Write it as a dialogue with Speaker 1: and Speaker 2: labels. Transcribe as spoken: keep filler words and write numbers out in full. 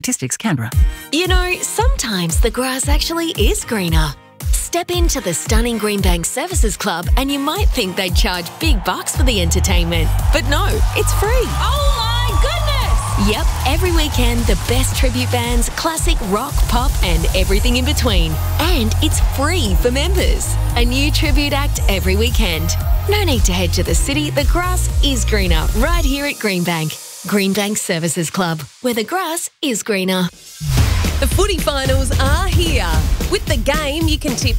Speaker 1: Statistics Canberra.
Speaker 2: You know, sometimes the grass actually is greener. Step into the stunning Greenbank Services Club and you might think they'd charge big bucks for the entertainment. But no, it's free.
Speaker 3: Oh my goodness!
Speaker 2: Yep, every weekend the best tribute bands, classic rock, pop and everything in between. And it's free for members. A new tribute act every weekend. No need to head to the city, the grass is greener right here at Greenbank. Greenbank Services Club, where the grass is greener.
Speaker 3: The footy finals are here. With the game, you can tip